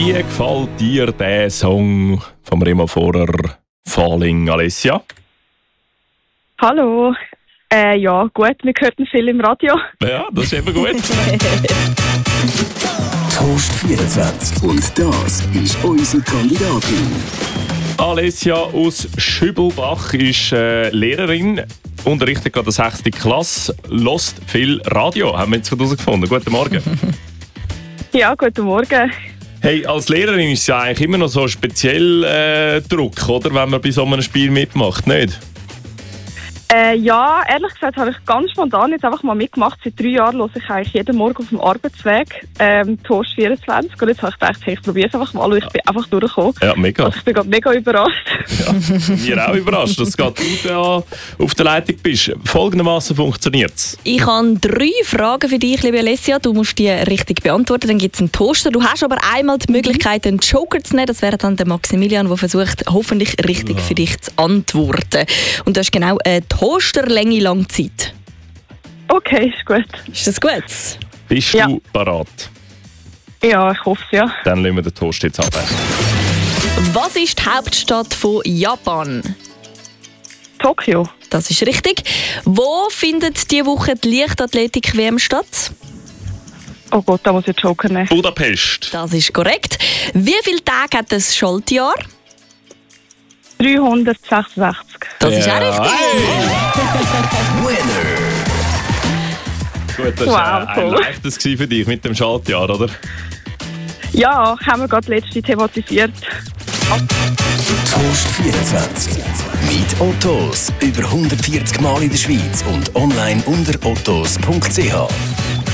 Wie gefällt dir der Song vom Remo Forer, Falling, Alessia? Hallo. Ja, gut, wir hörten viel im Radio. Ja, das ist eben gut. Toast 24. Und das ist unsere Kandidatin. Alessia aus Schübelbach ist Lehrerin, unterrichtet gerade die 6. Klasse, hört viel Radio, haben wir jetzt herausgefunden. Guten Morgen. Ja, guten Morgen. Hey, als Lehrerin ist es ja eigentlich immer noch so speziell Druck, oder? Wenn man bei so einem Spiel mitmacht, nicht? Ja, ehrlich gesagt habe ich ganz spontan jetzt einfach mal mitgemacht. Seit 3 Jahren höre ich eigentlich jeden Morgen auf dem Arbeitsweg Toast 24. Und jetzt habe ich gedacht, hey, ich probiere es einfach mal und ich bin einfach durchgekommen. Ja, mega. Also ich bin gerade mega überrascht. Ja, mir auch überrascht, dass du gerade auf der Leitung bist. Folgendermaßen funktioniert es. Ich habe 3 Fragen für dich, liebe Alessia. Du musst die richtig beantworten, dann gibt es einen Toaster. Du hast aber einmal die Möglichkeit, einen Joker zu nehmen. Das wäre dann der Maximilian, der versucht, hoffentlich richtig für dich zu antworten. Und du hast genau eine Toasterlänge lang Zeit. Okay, ist gut. Ist das gut? Bist Ja. du parat? Ja, ich hoffe es, ja. Dann lassen wir den Toast jetzt ab. Was ist die Hauptstadt von Japan? Tokio. Das ist richtig. Wo findet diese Woche die Leichtathletik-WM statt? Oh Gott, da muss ich Joker nehmen. Budapest. Das ist korrekt. Wie viele Tage hat das Schaltjahr? 366. Das ist auch Ja, richtig. Winner. Gut, das Wow, war ein cool. leichtes für dich mit dem Schaltjahr, oder? Ja, haben wir gerade letzte thematisiert. Toast 24. Mit Ottos. Über 140 Mal in der Schweiz und online unter ottos.ch.